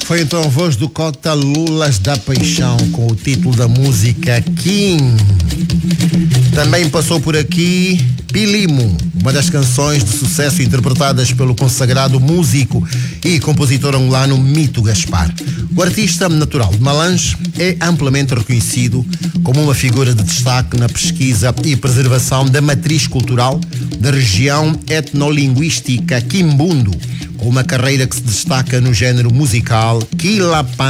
Foi então a voz do Cota Lulas da Paixão com o título da música Kim. Também passou por aqui Pilimo, uma das canções de sucesso interpretadas pelo consagrado músico e compositor angolano Mito Gaspar. O artista natural de Malange é amplamente reconhecido como uma figura de destaque na pesquisa e preservação da matriz cultural da região etnolinguística Quimbundo, com uma carreira que se destaca no género musical Quilapam.